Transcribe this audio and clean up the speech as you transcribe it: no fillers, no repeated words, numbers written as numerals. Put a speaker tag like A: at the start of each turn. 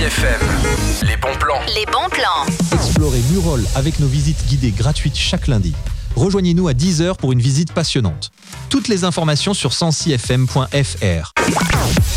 A: FM. Les bons plans.
B: Les bons plans.
C: Explorez Murol avec nos visites guidées gratuites chaque lundi. Rejoignez-nous à 10h pour une visite passionnante. Toutes les informations sur 106fm.fr.